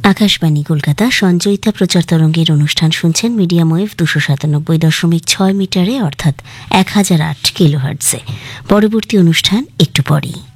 আকাশবাণী কলকাতা সঞ্চয়িতা প্রচার তরঙ্গের অনুষ্ঠান শুনছেন মিডিয়াম ওয়েভ 297.6 মিটারে অর্থাৎ 1008 কিলোহার্টজে। পরবর্তী অনুষ্ঠান একটু পরেই।